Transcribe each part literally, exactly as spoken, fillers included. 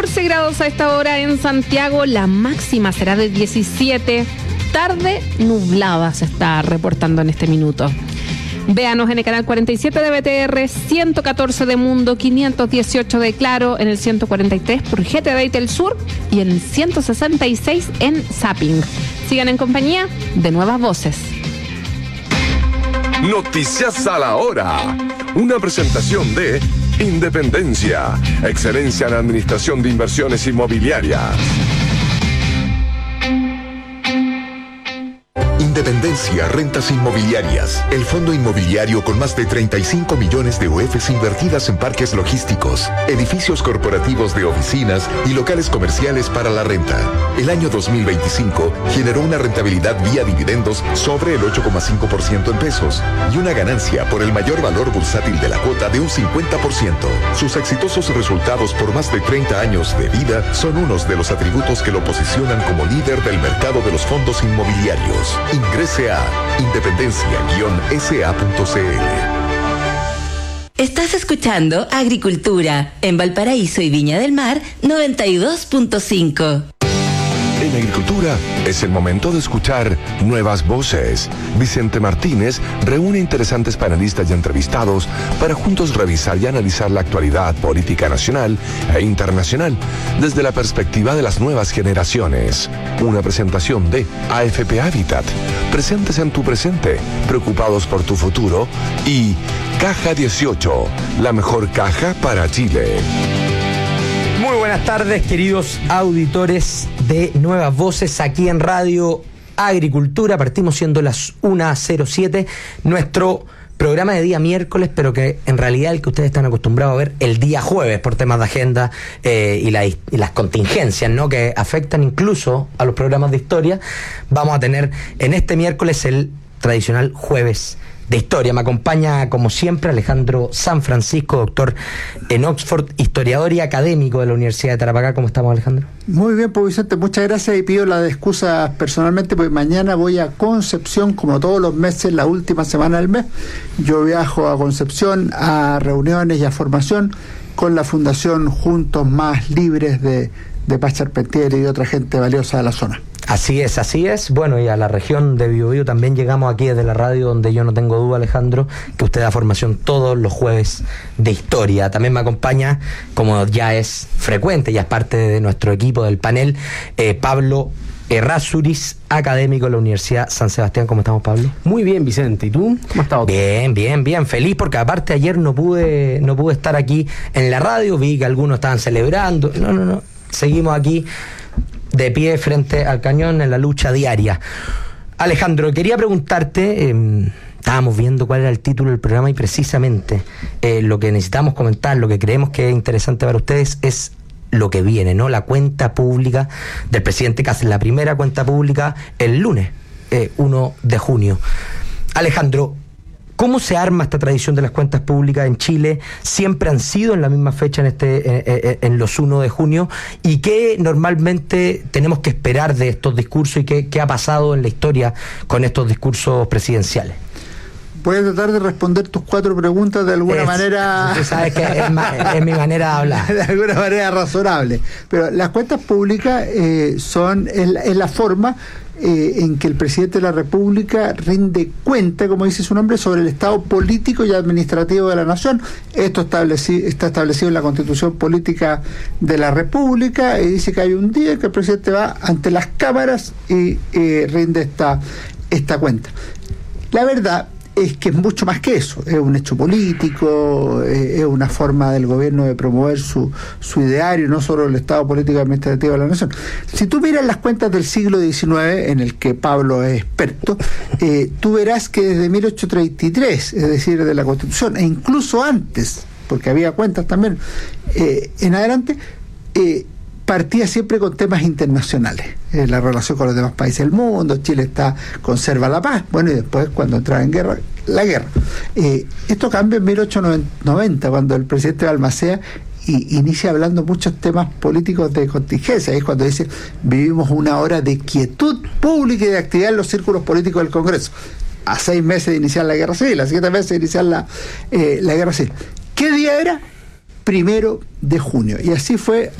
catorce grados a esta hora en Santiago, la máxima será de diecisiete. Tarde nublada se está reportando en este minuto. Véanos en el canal cuarenta y siete de B T R, ciento catorce de Mundo, quinientos dieciocho de Claro, en el ciento cuarenta y tres por G T D Del Sur y en el ciento sesenta y seis en Zapping. Sigan en compañía de Nuevas Voces. Noticias a la hora. Una presentación de Independencia, excelencia en administración de inversiones inmobiliarias. Independencia Rentas Inmobiliarias, el fondo inmobiliario con más de treinta y cinco millones de U Efes invertidas en parques logísticos, edificios corporativos de oficinas y locales comerciales para la renta. El año dos mil veinticinco generó una rentabilidad vía dividendos sobre el ocho coma cinco por ciento en pesos y una ganancia por el mayor valor bursátil de la cuota de un cincuenta por ciento. Sus exitosos resultados por más de treinta años de vida son unos de los atributos que lo posicionan como líder del mercado de los fondos inmobiliarios. Ingrese a independencia guion S A punto C L. Estás escuchando Agricultura en Valparaíso y Viña del Mar noventa y dos punto cinco. En Agricultura es el momento de escuchar Nuevas Voces. Vicente Martínez reúne interesantes panelistas y entrevistados para juntos revisar y analizar la actualidad política nacional e internacional desde la perspectiva de las nuevas generaciones. Una presentación de A F P Habitat, presentes en tu presente, preocupados por tu futuro, y Caja dieciocho, la mejor caja para Chile. Muy buenas tardes, queridos auditores de Nuevas Voces aquí en Radio Agricultura. Partimos siendo las una cero siete, nuestro programa de día miércoles, pero que en realidad el que ustedes están acostumbrados a ver el día jueves por temas de agenda eh, y, la, y las contingencias, ¿no?, que afectan incluso a los programas de historia. Vamos a tener en este miércoles el tradicional jueves de historia. Me acompaña, como siempre, Alejandro San Francisco, doctor en Oxford, historiador y académico de la Universidad de Tarapacá. ¿Cómo estamos, Alejandro? Muy bien, pues Vicente, muchas gracias, y pido la excusa personalmente porque mañana voy a Concepción, como todos los meses, la última semana del mes. Yo viajo a Concepción a reuniones y a formación con la Fundación Juntos Más Libres de, de Paz Charpentier y de otra gente valiosa de la zona. Así es, así es. Bueno, y a la región de Biobío también llegamos aquí desde la radio, donde yo no tengo duda, Alejandro, que usted da formación todos los jueves de historia. También me acompaña, como ya es frecuente, ya es parte de nuestro equipo del panel, eh, Pablo Errázuriz, académico de la Universidad San Sebastián. ¿Cómo estamos, Pablo? Muy bien, Vicente. ¿Y tú? ¿Cómo has estado? Bien, bien, bien. Feliz porque aparte ayer no pude, no pude estar aquí en la radio. Vi que algunos estaban celebrando. No, no, no. Seguimos aquí de pie frente al cañón en la lucha diaria. Alejandro, quería preguntarte, eh, estábamos viendo cuál era el título del programa y precisamente eh, lo que necesitamos comentar, lo que creemos que es interesante para ustedes es lo que viene, ¿no? La cuenta pública del presidente Kast, la primera cuenta pública el lunes, eh, uno de junio. Alejandro, ¿cómo se arma esta tradición de las cuentas públicas en Chile? ¿Siempre han sido en la misma fecha, en este eh, eh, en los uno de junio? ¿Y qué normalmente tenemos que esperar de estos discursos y qué, qué ha pasado en la historia con estos discursos presidenciales? Voy a tratar de responder tus cuatro preguntas de alguna es, manera... Tú sabes que es, ma, es mi manera de hablar. De alguna manera razonable. Pero las cuentas públicas eh, son es la, es la forma eh, en que el presidente de la República rinde cuenta, como dice su nombre, sobre el estado político y administrativo de la nación. Esto estableci, está establecido en la Constitución Política de la República, y dice que hay un día en que el presidente va ante las cámaras y eh, rinde esta, esta cuenta. La verdad es que es mucho más que eso, es un hecho político, es una forma del gobierno de promover su, su ideario, no solo el estado político y administrativo de la nación. Si tú miras las cuentas del siglo diecinueve, en el que Pablo es experto, eh, tú verás que desde mil ochocientos treinta y tres, es decir, de la Constitución, e incluso antes, porque había cuentas también, eh, en adelante, eh, partía siempre con temas internacionales, eh, la relación con los demás países del mundo. Chile está conserva la paz, bueno, y después cuando entraba en guerra, la guerra. Eh, esto cambia en mil ochocientos noventa, cuando el presidente Balmaceda y inicia hablando muchos temas políticos de contingencia. Es cuando dice: vivimos una hora de quietud pública y de actividad en los círculos políticos del Congreso. A seis meses de iniciar la guerra civil, a siete meses de iniciar la, eh, la guerra civil. ¿Qué día era? Primero de junio. Y así fue hasta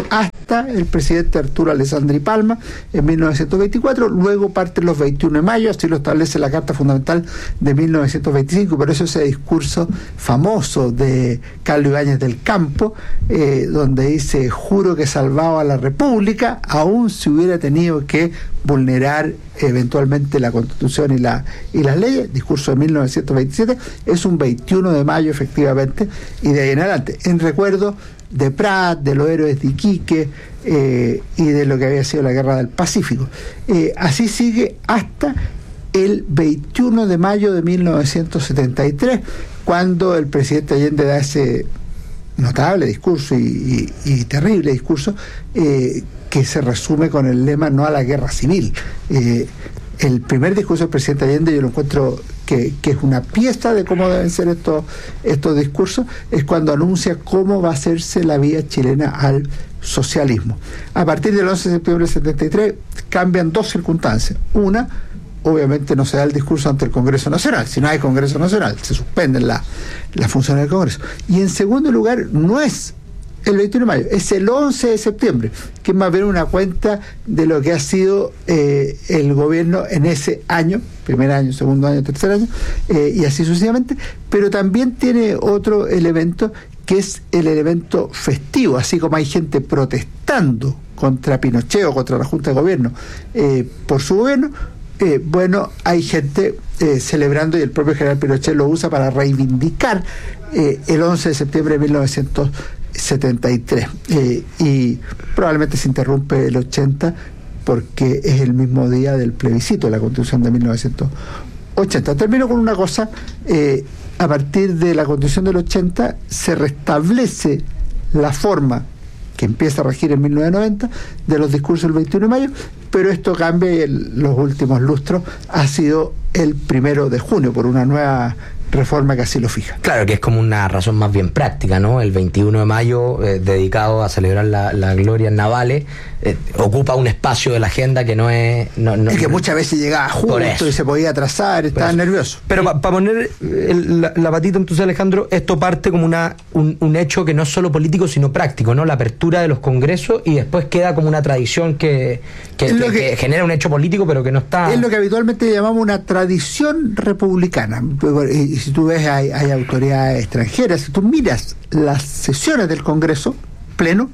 treinta el presidente Arturo Alessandri Palma en mil novecientos veinticuatro, luego parten los veintiuno de mayo, así lo establece la Carta Fundamental de mil novecientos veinticinco, por eso ese discurso famoso de Carlos Ibáñez del Campo, eh, donde dice: juro que salvaba a la República, aún si hubiera tenido que vulnerar eventualmente la Constitución y, la, y las leyes. Discurso de mil novecientos veintisiete, es un veintiuno de mayo efectivamente, y de ahí en adelante, en recuerdo de Prat, de los héroes de Iquique eh, y de lo que había sido la Guerra del Pacífico. Eh, así sigue hasta el veintiuno de mayo de mil novecientos setenta y tres, cuando el presidente Allende da ese notable discurso y, y, y terrible discurso eh, que se resume con el lema "no a la guerra civil". Eh, el primer discurso del presidente Allende, yo lo encuentro que, que es una pieza de cómo deben ser estos, estos discursos, es cuando anuncia cómo va a hacerse la vía chilena al socialismo. A partir del once de septiembre del setenta y tres cambian dos circunstancias. Una, obviamente no se da el discurso ante el Congreso Nacional. Si no hay Congreso Nacional, se suspenden las la funciones del Congreso. Y en segundo lugar, no es el veintiuno de mayo, es el once de septiembre, que es más bien una cuenta de lo que ha sido eh, el gobierno en ese año, primer año, segundo año, tercer año, eh, y así sucesivamente, pero también tiene otro elemento, que es el elemento festivo. Así como hay gente protestando contra Pinochet o contra la Junta de Gobierno eh, por su gobierno, Eh, bueno, hay gente eh, celebrando, y el propio general Pinochet lo usa para reivindicar eh, el once de septiembre de mil novecientos setenta y tres. Eh, y probablemente se interrumpe el ochenta porque es el mismo día del plebiscito de la Constitución de mil novecientos ochenta. Termino con una cosa. Eh, a partir de la Constitución del ochenta se restablece la forma que empieza a regir en mil novecientos noventa de los discursos del veintiuno de mayo, pero esto cambia y el, los últimos lustros ha sido el primero de junio por una nueva reforma que así lo fija. Claro, que es como una razón más bien práctica, ¿no? El veintiuno de mayo, eh, dedicado a celebrar la, la gloria navales, eh, ocupa un espacio de la agenda que no es... No, no, es que muchas veces llegaba justo y se podía atrasar, estaba nervioso. Pero para pa poner el, la, la patita entonces, Alejandro, esto parte como una un, un hecho que no es solo político, sino práctico, ¿no? La apertura de los congresos, y después queda como una tradición que, que, que, que, que genera un hecho político, pero que no está... Es lo que habitualmente llamamos una tradición republicana. Y si tú ves, hay, hay autoridades extranjeras, si tú miras las sesiones del Congreso pleno,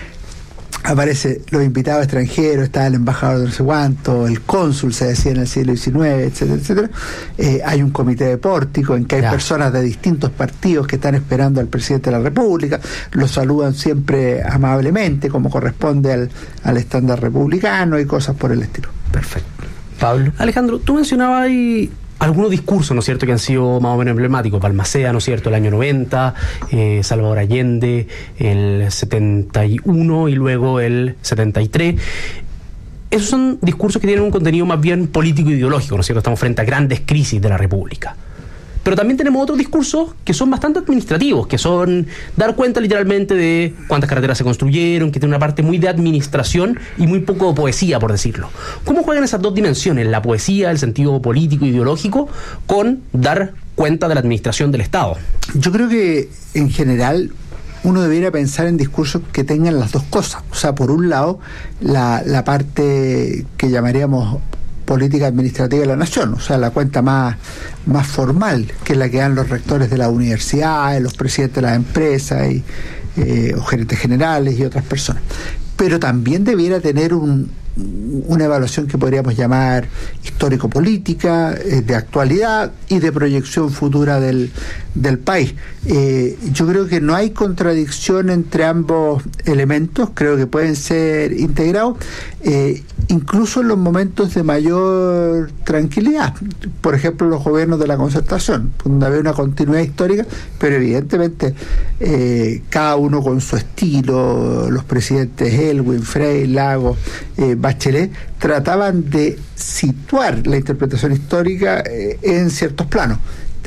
aparece los invitados extranjeros, está el embajador de no sé cuánto, el cónsul, se decía en el siglo diecinueve, etcétera, etcétera. Eh, hay un comité de pórtico en que hay ya. personas de distintos partidos que están esperando al presidente de la República, lo saludan siempre amablemente, como corresponde al, al estándar republicano y cosas por el estilo. Perfecto. Pablo. Alejandro, tú mencionabas ahí algunos discursos, ¿no es cierto?, que han sido más o menos emblemáticos. Balmaceda, ¿no es cierto?, el año noventa, eh, Salvador Allende, el setenta y uno y luego el setenta y tres. Esos son discursos que tienen un contenido más bien político e ideológico, ¿no es cierto? Estamos frente a grandes crisis de la República. Pero también tenemos otros discursos que son bastante administrativos, que son dar cuenta literalmente de cuántas carreteras se construyeron, que tiene una parte muy de administración y muy poco de poesía, por decirlo. ¿Cómo juegan esas dos dimensiones, la poesía, el sentido político e ideológico, con dar cuenta de la administración del Estado? Yo creo que en general uno debería pensar en discursos que tengan las dos cosas. O sea, por un lado, la, la parte que llamaríamos política administrativa de la nación, o sea, la cuenta más, más formal, que es la que dan los rectores de las universidades, los presidentes de las empresas y, eh, o gerentes generales y otras personas. Pero también debiera tener un, una evaluación que podríamos llamar histórico-política, eh, de actualidad y de proyección futura del, del país. Eh, yo creo que no hay contradicción entre ambos elementos, creo que pueden ser integrados, eh, incluso en los momentos de mayor tranquilidad. Por ejemplo, los gobiernos de la Concertación, donde había una continuidad histórica, pero evidentemente eh, cada uno con su estilo. Los presidentes Elwin, Frey, Lagos, eh, Bachelet, trataban de situar la interpretación histórica eh, en ciertos planos.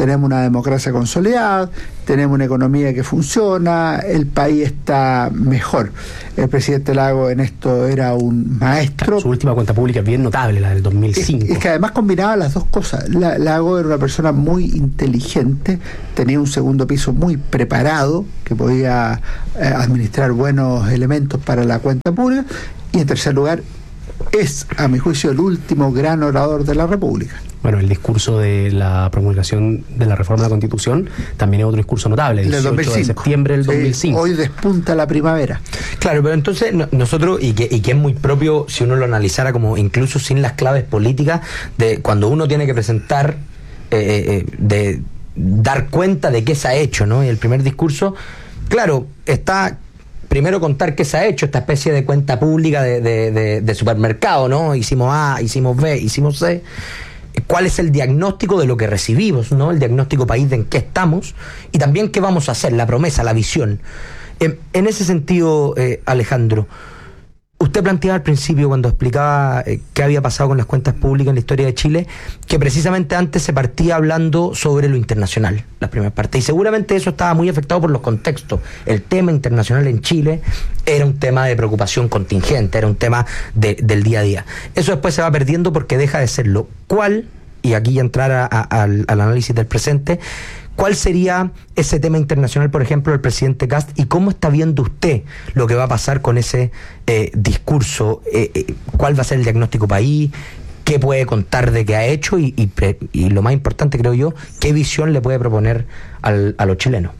tenemos una democracia consolidada, tenemos una economía que funciona, el país está mejor. El presidente Lagos en esto era un maestro. Su última cuenta pública es bien notable, la del dos mil cinco. Es, es que además combinaba las dos cosas. La, Lagos era una persona muy inteligente, tenía un segundo piso muy preparado, que podía eh, administrar buenos elementos para la cuenta pública, y en tercer lugar, es, a mi juicio, el último gran orador de la República. Bueno, el discurso de la promulgación de la reforma de la Constitución también es otro discurso notable, el dieciocho de septiembre del dos mil cinco. Sí, hoy despunta la primavera. Claro, pero entonces no, nosotros, y que, y que es muy propio si uno lo analizara como incluso sin las claves políticas, de cuando uno tiene que presentar, eh, eh, de dar cuenta de qué se ha hecho, ¿no? Y el primer discurso, claro, está... Primero contar qué se ha hecho, esta especie de cuenta pública de, de, de, de supermercado, ¿no? Hicimos A, hicimos B, hicimos C. ¿Cuál es el diagnóstico de lo que recibimos, ¿no? El diagnóstico país de en qué estamos y también qué vamos a hacer, la promesa, la visión. En, en ese sentido, eh, Alejandro, usted planteaba al principio cuando explicaba eh, qué había pasado con las cuentas públicas en la historia de Chile, que precisamente antes se partía hablando sobre lo internacional, las primeras partes, y seguramente eso estaba muy afectado por los contextos. El tema internacional en Chile era un tema de preocupación contingente, era un tema de, del día a día. Eso después se va perdiendo porque deja de serlo. ¿Cuál, y aquí ya entrar a, a, al, al análisis del presente, cuál sería ese tema internacional, por ejemplo, del presidente Kast, y cómo está viendo usted lo que va a pasar con ese eh, discurso? Eh, eh, ¿Cuál va a ser el diagnóstico país? ¿Qué puede contar de qué ha hecho? Y, y, pre, y lo más importante, creo yo, ¿qué visión le puede proponer al, a los chilenos?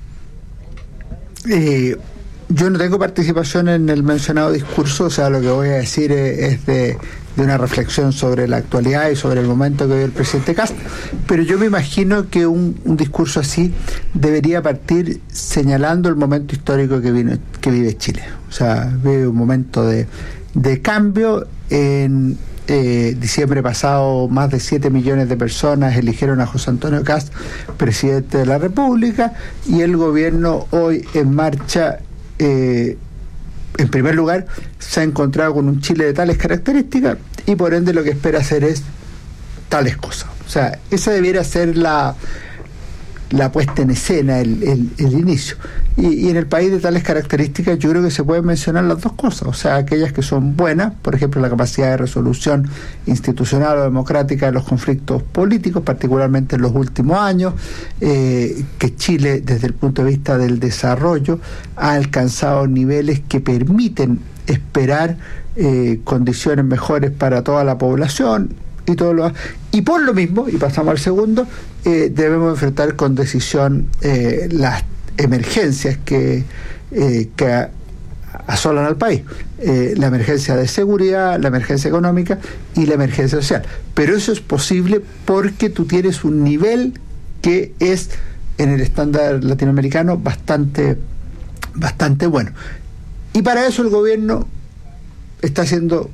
Eh, yo no tengo participación en el mencionado discurso, o sea, lo que voy a decir es, es de... de una reflexión sobre la actualidad y sobre el momento que vive el presidente Kast, pero yo me imagino que un, un discurso así debería partir señalando el momento histórico que, vino, que vive Chile. O sea, vive un momento de, de cambio. En eh, diciembre pasado, más de siete millones de personas eligieron a José Antonio Kast presidente de la República, y el gobierno hoy en marcha, eh, en primer lugar, se ha encontrado con un Chile de tales características y por ende lo que espera hacer es tales cosas. O sea, esa debiera ser la, la puesta en escena, el, el, el inicio. Y, y en el país de tales características yo creo que se pueden mencionar las dos cosas. O sea, aquellas que son buenas, por ejemplo, la capacidad de resolución institucional o democrática de los conflictos políticos, particularmente en los últimos años, eh, que Chile, desde el punto de vista del desarrollo, ha alcanzado niveles que permiten esperar eh, condiciones mejores para toda la población y todo lo y por lo mismo, y pasamos al segundo, eh, debemos enfrentar con decisión eh, las emergencias que, eh, que asolan al país, eh, la emergencia de seguridad, la emergencia económica y la emergencia social. Pero eso es posible porque tú tienes un nivel que es, en el estándar latinoamericano, bastante, bastante bueno. Y para eso el gobierno está haciendo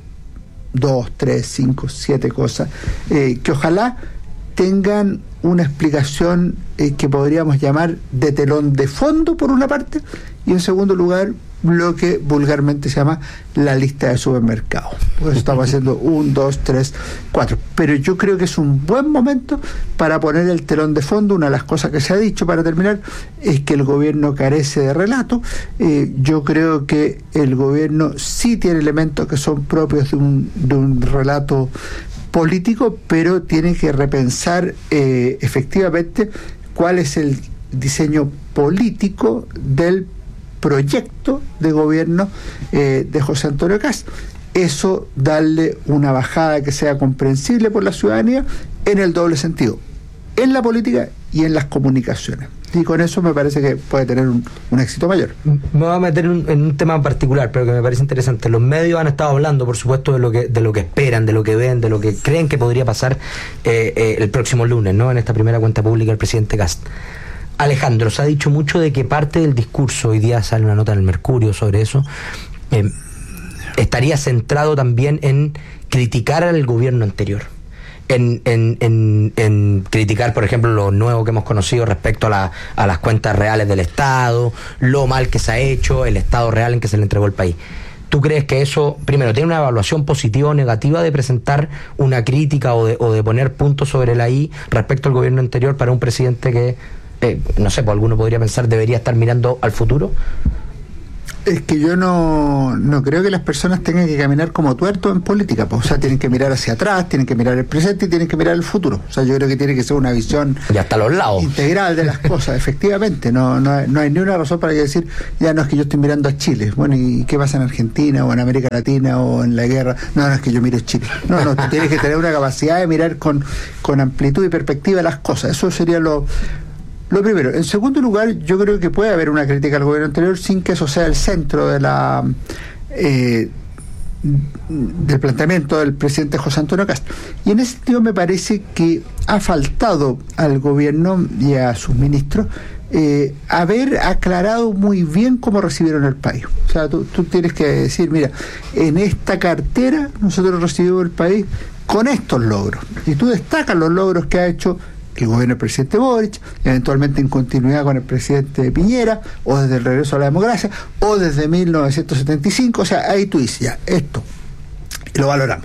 dos, tres, cinco, siete cosas eh, que ojalá tengan una explicación eh, que podríamos llamar de telón de fondo, por una parte, y en segundo lugar lo que vulgarmente se llama la lista de supermercados. Pues estamos haciendo un, dos, tres, cuatro. Pero yo creo que es un buen momento para poner el telón de fondo. Una de las cosas que se ha dicho, para terminar, es que el gobierno carece de relato. Eh, yo creo que el gobierno sí tiene elementos que son propios de un, de un relato político, pero tiene que repensar eh, efectivamente cuál es el diseño político del proyecto de gobierno eh, de José Antonio Kast. Eso, darle una bajada que sea comprensible por la ciudadanía en el doble sentido, en la política y en las comunicaciones. Y con eso me parece que puede tener un, un éxito mayor. Me voy a meter en un, en un tema en particular, pero que me parece interesante. Los medios han estado hablando, por supuesto, de lo que de lo que esperan, de lo que ven, de lo que creen que podría pasar eh, eh, el próximo lunes, ¿no? En esta primera cuenta pública del presidente Kast. Alejandro, se ha dicho mucho de que parte del discurso, hoy día sale una nota en el Mercurio sobre eso, eh, estaría centrado también en criticar al gobierno anterior. En, en, en, en criticar, por ejemplo, lo nuevo que hemos conocido respecto a, la, a las cuentas reales del Estado, lo mal que se ha hecho, el estado real en que se le entregó el país. ¿Tú crees que eso, primero, tiene una evaluación positiva o negativa de presentar una crítica o de, o de poner puntos sobre la I respecto al gobierno anterior para un presidente que, eh, no sé, pues alguno podría pensar debería estar mirando al futuro? Es que yo no, no creo que las personas tengan que caminar como tuertos en política, pues, o sea, tienen que mirar hacia atrás, tienen que mirar el presente y tienen que mirar el futuro. O sea, yo creo que tiene que ser una visión ya hasta los lados integral de las cosas, efectivamente. No, no, no hay ni una razón para que decir, ya no es que yo estoy mirando a Chile, bueno, ¿y qué pasa en Argentina o en América Latina o en la guerra? No, no es que yo mire Chile. No, no, tú tienes que tener una capacidad de mirar con, con amplitud y perspectiva las cosas. Eso sería lo... Lo primero. En segundo lugar, yo creo que puede haber una crítica al gobierno anterior sin que eso sea el centro de la eh, del planteamiento del presidente José Antonio Kast. Y en ese sentido me parece que ha faltado al gobierno y a sus ministros eh, haber aclarado muy bien cómo recibieron el país. O sea, tú, tú tienes que decir, mira, en esta cartera nosotros recibimos el país con estos logros. Y tú destacas los logros que ha hecho el gobierno del presidente Boric, eventualmente en continuidad con el presidente Piñera, o desde el regreso a la democracia, o desde mil novecientos setenta y cinco, o sea, ahí tú dices, ya, esto, lo valoramos.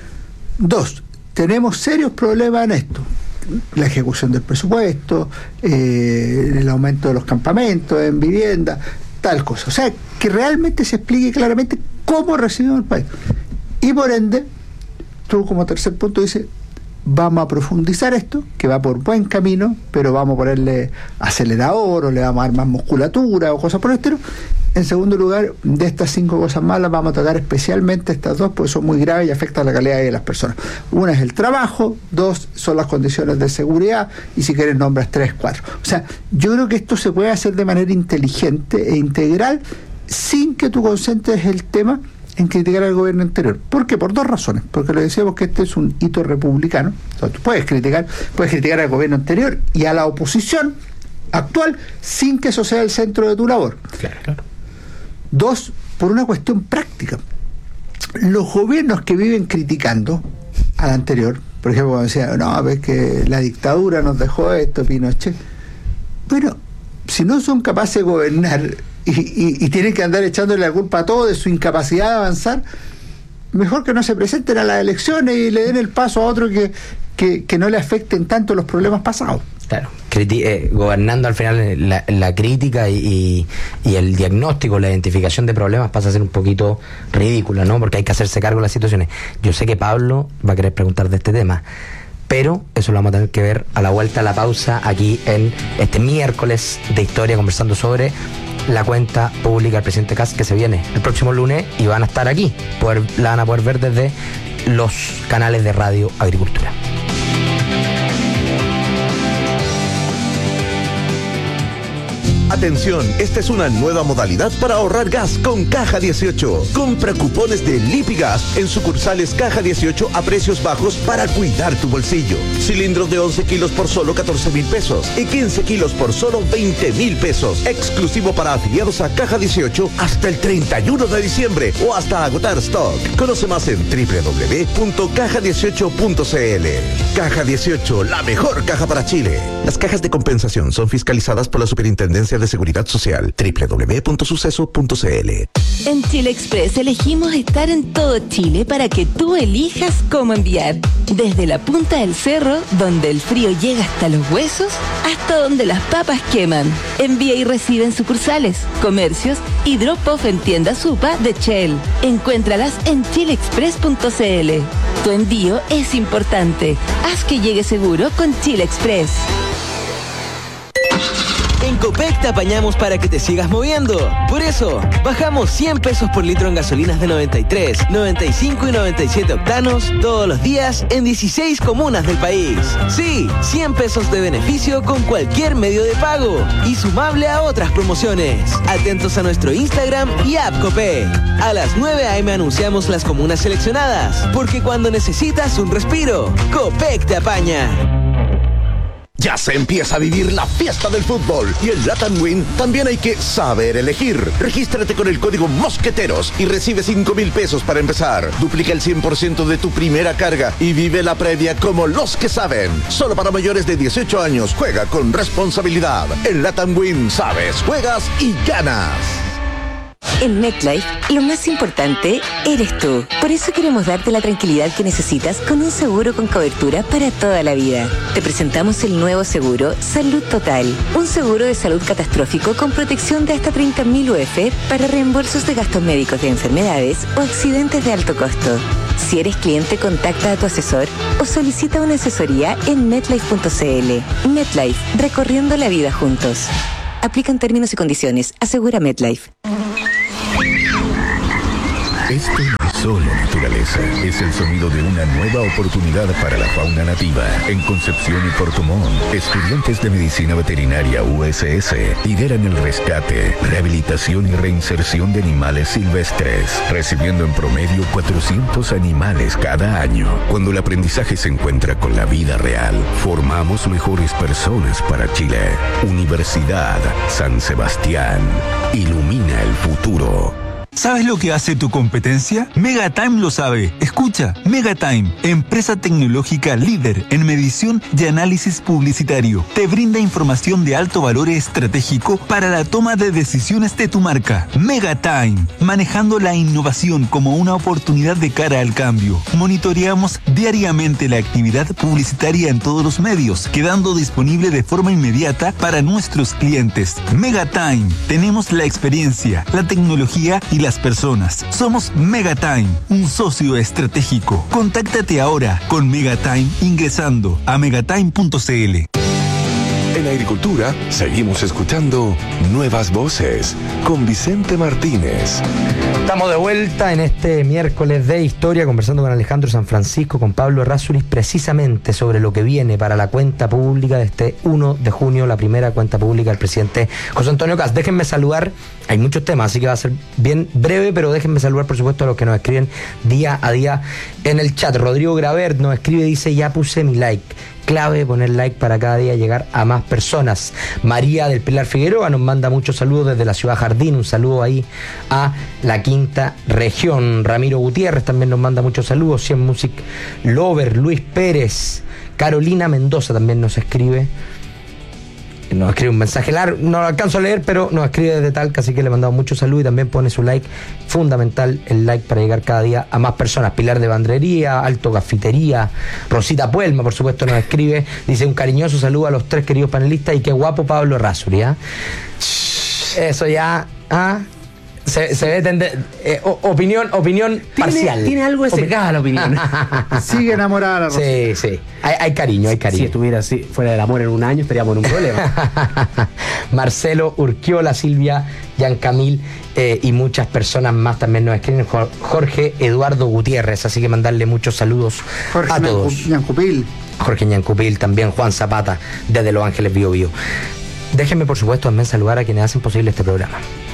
Dos, tenemos serios problemas en esto, la ejecución del presupuesto, eh, el aumento de los campamentos en vivienda, tal cosa, o sea, que realmente se explique claramente cómo recibimos el país. Y por ende, tú como tercer punto dices, vamos a profundizar esto, que va por buen camino, pero vamos a ponerle acelerador o le vamos a dar más musculatura o cosas por el estilo. En segundo lugar, de estas cinco cosas malas vamos a tocar especialmente estas dos, porque son muy graves y afectan la calidad de las personas. Una es el trabajo, dos son las condiciones de seguridad y si quieres nombras tres, cuatro. O sea, yo creo que esto se puede hacer de manera inteligente e integral sin que tú concentres el tema en criticar al gobierno anterior. ¿Por qué? Por dos razones. Porque le decíamos que este es un hito republicano. O sea, tú puedes criticar, puedes criticar al gobierno anterior y a la oposición actual sin que eso sea el centro de tu labor. Claro, claro. Dos, por una cuestión práctica. Los gobiernos que viven criticando al anterior, por ejemplo, cuando decía, no, ves que la dictadura nos dejó esto, Pinochet. Bueno, si no son capaces de gobernar Y, y, y tienen que andar echándole la culpa a todo de su incapacidad de avanzar, mejor que no se presenten a las elecciones y le den el paso a otro que, que, que no le afecten tanto los problemas pasados. Claro, Criti- eh, gobernando al final la, la crítica y, y, y el diagnóstico, la identificación de problemas pasa a ser un poquito ridícula, ¿no? Porque hay que hacerse cargo de las situaciones. Yo sé que Pablo va a querer preguntar de este tema, pero eso lo vamos a tener que ver a la vuelta a la pausa aquí en este miércoles de historia, conversando sobre la cuenta pública del presidente Kast que se viene el próximo lunes y van a estar aquí, poder, la van a poder ver desde los canales de Radio Agricultura. Atención, esta es una nueva modalidad para ahorrar gas con Caja dieciocho. Compra cupones de Lipigas en sucursales Caja dieciocho a precios bajos para cuidar tu bolsillo. Cilindros de once kilos por solo catorce mil pesos y quince kilos por solo veinte mil pesos. Exclusivo para afiliados a Caja dieciocho hasta el treinta y uno de diciembre o hasta agotar stock. Conoce más en doble u doble u doble u punto caja dieciocho punto c l. Caja dieciocho, la mejor caja para Chile. Las cajas de compensación son fiscalizadas por la Superintendencia de Seguridad Social. doble u doble u doble u punto suceso punto c l. En Chile Express elegimos estar en todo Chile para que tú elijas cómo enviar. Desde la punta del cerro, donde el frío llega hasta los huesos, hasta donde las papas queman. Envía y recibe en sucursales, comercios y drop-off en tiendas Supa de Shell. Encuéntralas en chile express punto c l. Tu envío es importante. Haz que llegue seguro con Chile Express. En Copec te apañamos para que te sigas moviendo. Por eso, bajamos cien pesos por litro en gasolinas de noventa y tres, noventa y cinco y noventa y siete octanos todos los días en dieciséis comunas del país. Sí, cien pesos de beneficio con cualquier medio de pago y sumable a otras promociones. Atentos a nuestro Instagram y app Copec. A las nueve a eme anunciamos las comunas seleccionadas, porque cuando necesitas un respiro, Copec te apaña. Ya se empieza a vivir la fiesta del fútbol y en Latam Win también hay que saber elegir. Regístrate con el código Mosqueteros y recibe cinco mil pesos para empezar. Duplica el cien por ciento de tu primera carga y vive la previa como los que saben. Solo para mayores de dieciocho años. Juega con responsabilidad. En Latam Win sabes, juegas y ganas. En MetLife, lo más importante eres tú. Por eso queremos darte la tranquilidad que necesitas con un seguro con cobertura para toda la vida. Te presentamos el nuevo seguro Salud Total, un seguro de salud catastrófico con protección de hasta treinta mil U F para reembolsos de gastos médicos de enfermedades o accidentes de alto costo. Si eres cliente, contacta a tu asesor o solicita una asesoría en metlife punto c l. MetLife, recorriendo la vida juntos. Aplican términos y condiciones. Asegura MetLife. Esto no es solo naturaleza, es el sonido de una nueva oportunidad para la fauna nativa. En Concepción y Puerto Montt, estudiantes de Medicina Veterinaria U S S lideran el rescate, rehabilitación y reinserción de animales silvestres, recibiendo en promedio cuatrocientos animales cada año. Cuando el aprendizaje se encuentra con la vida real, formamos mejores personas para Chile. Universidad San Sebastián, ilumina el futuro. ¿Sabes lo que hace tu competencia? Megatime lo sabe. Escucha, Megatime, empresa tecnológica líder en medición y análisis publicitario, te brinda información de alto valor estratégico para la toma de decisiones de tu marca. Megatime, manejando la innovación como una oportunidad de cara al cambio. Monitoreamos diariamente la actividad publicitaria en todos los medios, quedando disponible de forma inmediata para nuestros clientes. Megatime, tenemos la experiencia, la tecnología y la las personas. Somos Megatime, un socio estratégico. Contáctate ahora con Megatime ingresando a megatime punto c l. En Agricultura seguimos escuchando Nuevas Voces con Vicente Martínez. Estamos de vuelta en este miércoles de historia conversando con Alejandro San Francisco, con Pablo Errázuriz, precisamente sobre lo que viene para la cuenta pública de este uno de junio, la primera cuenta pública del presidente José Antonio Kast. Déjenme saludar, hay muchos temas, así que va a ser bien breve, pero déjenme saludar por supuesto a los que nos escriben día a día en el chat. Rodrigo Gravert nos escribe, dice: ya puse mi like. Clave poner like para cada día llegar a más personas. María del Pilar Figueroa nos manda muchos saludos desde la ciudad Jardín. Un saludo ahí a la quinta región. Ramiro Gutiérrez también nos manda muchos saludos. cien Music Lover. Luis Pérez. Carolina Mendoza también nos escribe. Nos escribe un mensaje largo, no lo alcanzo a leer, pero nos escribe desde Talca, así que le mandamos mucho salud y también pone su like. Fundamental el like para llegar cada día a más personas. Pilar de Bandrería, Alto Cafetería, Rosita Puelma, por supuesto, nos escribe. Dice: un cariñoso saludo a los tres queridos panelistas y qué guapo Pablo Errázuriz, ¿eh? Eso ya, ¿ah? Se, se ve tende, eh, opinión opinión ¿Tiene, parcial. Tiene algo de secada la opinión. Sigue enamorada la Rosita. Sí, sí. Hay, hay cariño, hay cariño. Si estuviera así, fuera del amor en un año, estaríamos en un problema. Marcelo Urquiola, Silvia Yancamil eh, y muchas personas más también nos escriben. Jorge Eduardo Gutiérrez, así que mandarle muchos saludos Jorge a todos. Ñancupil. Jorge Ñancupil, también Juan Zapata, desde Los Ángeles Bio Bio. Déjenme, por supuesto, también saludar a quienes hacen posible este programa.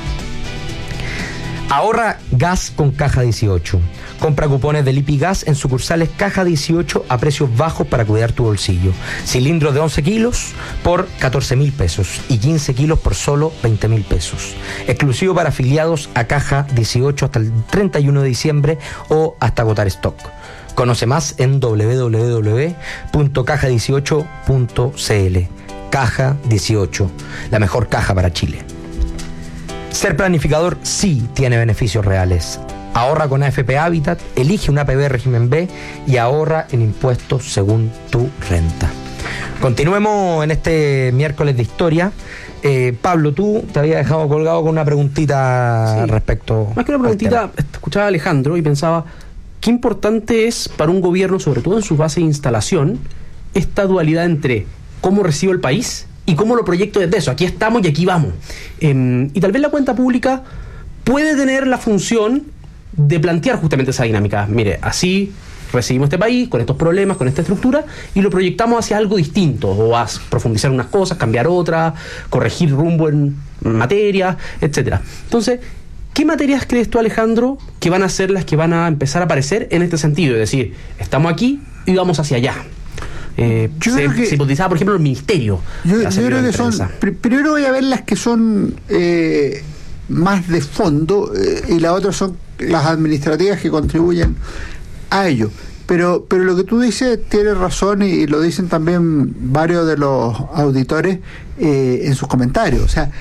Ahorra gas con Caja dieciocho. Compra cupones de Lipigas en sucursales Caja dieciocho a precios bajos para cuidar tu bolsillo. Cilindros de once kilos por catorce mil pesos y quince kilos por solo veinte mil pesos. Exclusivo para afiliados a Caja dieciocho hasta el treinta y uno de diciembre o hasta agotar stock. Conoce más en doble u doble u doble u punto caja dieciocho punto c l. Caja dieciocho, la mejor caja para Chile. Ser planificador sí tiene beneficios reales. Ahorra con A F P Habitat, elige un A P B régimen B y ahorra en impuestos según tu renta. Continuemos en este miércoles de historia. Eh, Pablo, tú te había dejado colgado con una preguntita sí. respecto. Más que una preguntita, escuchaba a Alejandro y pensaba, qué importante es para un gobierno, sobre todo en su base de instalación, esta dualidad entre cómo recibo el país y cómo lo proyecto desde eso. Aquí estamos y aquí vamos. Eh, y tal vez la cuenta pública puede tener la función de plantear justamente esa dinámica. Mire, así recibimos este país, con estos problemas, con esta estructura, y lo proyectamos hacia algo distinto, o a profundizar unas cosas, cambiar otras, corregir rumbo en materia, etcétera. Entonces, ¿qué materias crees tú, Alejandro, que van a ser las que van a empezar a aparecer en este sentido? Es decir, estamos aquí y vamos hacia allá. Eh, yo se, creo que, se hipotizaba, por ejemplo, el ministerio. Yo, yo creo que son. Pr- primero voy a ver las que son eh, más de fondo eh, y las otras son las administrativas que contribuyen a ello. Pero, pero lo que tú dices tiene razón y, y lo dicen también varios de los auditores eh, en sus comentarios. O sea,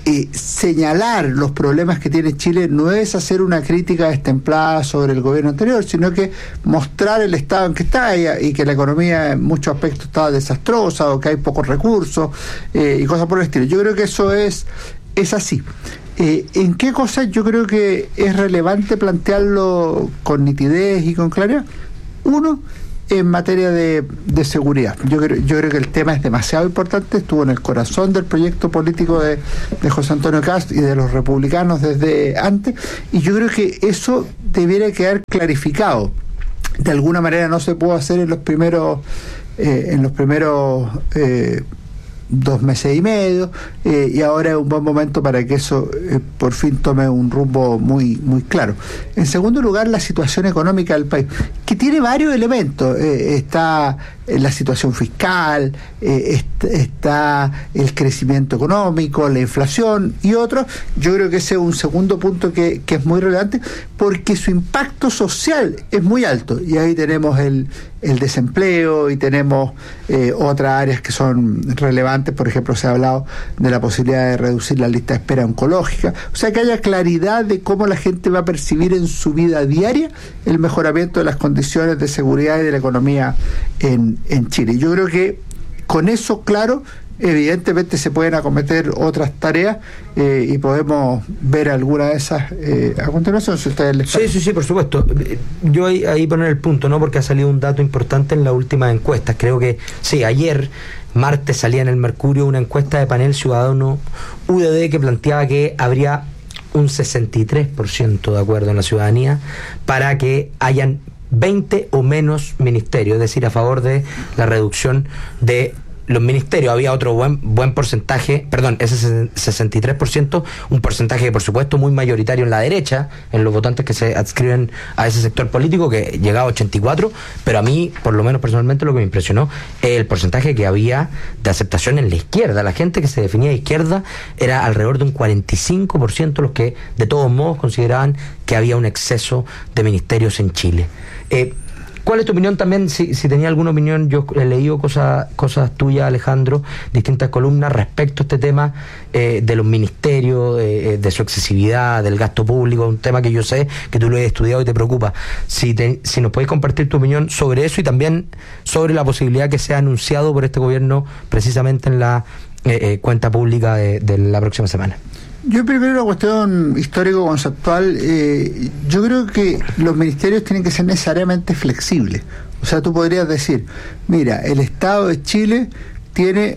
eh, señalar los problemas que tiene Chile no es hacer una crítica destemplada sobre el gobierno anterior, sino que mostrar el estado en que está y, y que la economía en muchos aspectos está desastrosa o que hay pocos recursos eh, y cosas por el estilo. Yo creo que eso es, es así. Eh, ¿En qué cosas yo creo que es relevante plantearlo con nitidez y con claridad? Uno, en materia de, de seguridad. Yo creo, yo creo que el tema es demasiado importante, estuvo en el corazón del proyecto político de, de José Antonio Kast y de los republicanos desde antes, y yo creo que eso debiera quedar clarificado. De alguna manera no se pudo hacer en los primeros eh, en los primeros eh, dos meses y medio, eh, y ahora es un buen momento para que eso eh, por fin tome un rumbo muy muy claro. En segundo lugar, la situación económica del país, que tiene varios elementos. Eh, está la situación fiscal, eh, est- está el crecimiento económico, la inflación y otros. Yo creo que ese es un segundo punto que, que es muy relevante, porque su impacto social es muy alto, y ahí tenemos el, el desempleo y tenemos eh, otras áreas que son relevantes. Por ejemplo, se ha hablado de la posibilidad de reducir la lista de espera oncológica, o sea, que haya claridad de cómo la gente va a percibir en su vida diaria el mejoramiento de las condiciones de seguridad y de la economía en en Chile. Yo creo que con eso claro, evidentemente se pueden acometer otras tareas eh, y podemos ver alguna de esas eh, a continuación, si ustedes les Sí, sí, sí, por supuesto. Yo ahí, ahí poner el punto, ¿no? Porque ha salido un dato importante en las últimas encuestas. Creo que, sí, ayer, martes, salía en el Mercurio una encuesta de Panel Ciudadano U D D que planteaba que habría un sesenta y tres por ciento de acuerdo en la ciudadanía para que hayan veinte o menos ministerios, es decir, a favor de la reducción de los ministerios. Había otro buen buen porcentaje, perdón, ese sesenta y tres por ciento, un porcentaje, por supuesto, muy mayoritario en la derecha, en los votantes que se adscriben a ese sector político, que llegaba a ochenta y cuatro, pero a mí, por lo menos personalmente, lo que me impresionó es el porcentaje que había de aceptación en la izquierda. La gente que se definía de izquierda era alrededor de un cuarenta y cinco por ciento los que, de todos modos, consideraban que había un exceso de ministerios en Chile. Eh, ¿Cuál es tu opinión también? Si, si tenía alguna opinión, yo he leído cosas cosas tuyas, Alejandro, distintas columnas respecto a este tema eh, de los ministerios, eh, de su excesividad, del gasto público, un tema que yo sé que tú lo has estudiado y te preocupa. Si, te, si nos podéis compartir tu opinión sobre eso y también sobre la posibilidad que sea anunciado por este gobierno precisamente en la eh, eh, cuenta pública de, de la próxima semana. Yo primero una cuestión histórico-conceptual. Eh, yo creo que los ministerios tienen que ser necesariamente flexibles. O sea, tú podrías decir, mira, el Estado de Chile tiene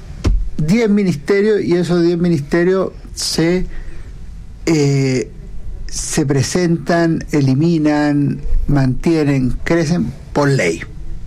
diez ministerios y esos diez ministerios se, eh, se presentan, eliminan, mantienen, crecen por ley.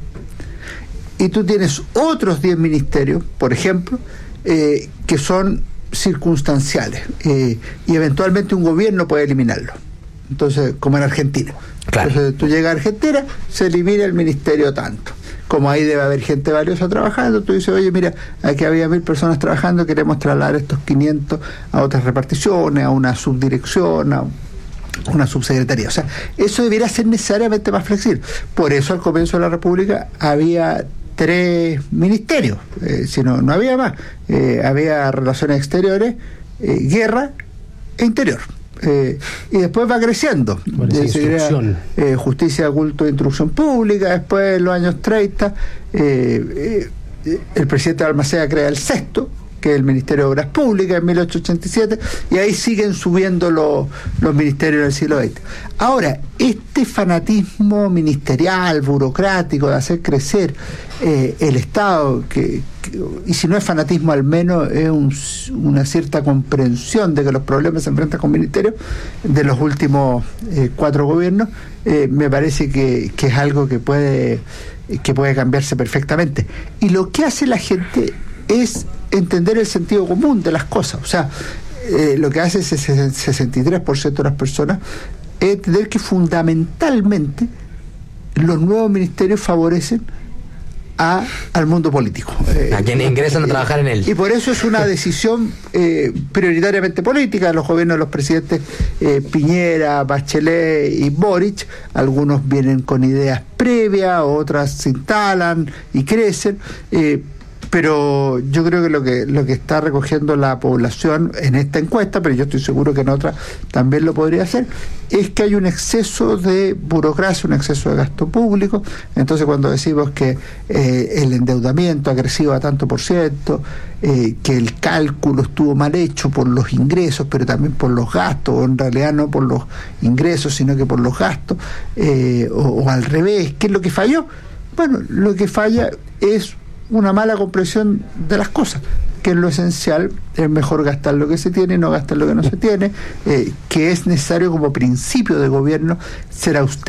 Y tú tienes otros diez ministerios, por ejemplo, eh, que son circunstanciales eh, y eventualmente un gobierno puede eliminarlo. Entonces, como en Argentina. Claro. Entonces, tú llegas a Argentina, se elimina el ministerio tanto. Como ahí debe haber gente valiosa trabajando, tú dices, oye, mira, aquí había mil personas trabajando, queremos trasladar estos quinientos a otras reparticiones, a una subdirección, a una subsecretaría. O sea, eso debería ser necesariamente más flexible. Por eso al comienzo de la República había tres ministerios, eh, si no, no había más. Eh, había relaciones exteriores, eh, guerra e interior. Eh, y después va creciendo. Eh, eh, justicia, culto e instrucción pública. Después, en los años treinta, eh, eh, el presidente Balmaceda crea el sexto, que es el Ministerio de Obras Públicas, en mil ochocientos ochenta y siete, y ahí siguen subiendo los, los ministerios del siglo veinte. Ahora, este fanatismo ministerial, burocrático, de hacer crecer eh, el Estado, que, que, y si no es fanatismo, al menos es un, una cierta comprensión de que los problemas se enfrentan con ministerios de los últimos eh, cuatro gobiernos, eh, me parece que, que es algo que puede, que puede cambiarse perfectamente. Y lo que hace la gente es entender el sentido común de las cosas. O sea, eh, lo que hace ese sesenta y tres por ciento de las personas es entender que fundamentalmente los nuevos ministerios favorecen a, al mundo político. Eh, a quienes ingresan a trabajar en él. Y por eso es una decisión eh, prioritariamente política. Los gobiernos de los presidentes eh, Piñera, Bachelet y Boric, algunos vienen con ideas previas, otras se instalan y crecen, eh, pero yo creo que lo que lo que está recogiendo la población en esta encuesta, pero yo estoy seguro que en otra también lo podría hacer, es que hay un exceso de burocracia, un exceso de gasto público. Entonces, cuando decimos que eh, el endeudamiento ha crecido a tanto por ciento, eh, que el cálculo estuvo mal hecho por los ingresos, pero también por los gastos, o en realidad no por los ingresos, sino que por los gastos, eh, o, o al revés, ¿qué es lo que falló? Bueno, lo que falla es una mala comprensión de las cosas, que es lo esencial, es mejor gastar lo que se tiene y no gastar lo que no se tiene, eh, que es necesario como principio de gobierno ser austero.